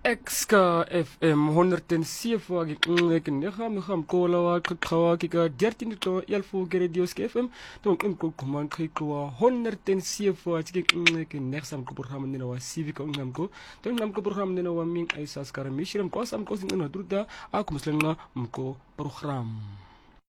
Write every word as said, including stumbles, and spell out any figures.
X K F M honderdzeven ik nega me gaan kola wa kawa kika dertien to elfu radio F M to ko man ko honderdzeven ik nega sam ko program ni wa civic ngam ko to ngam ko program ni wa min ay saskara mishiram ko sam ko sin na druda akum slenga ko program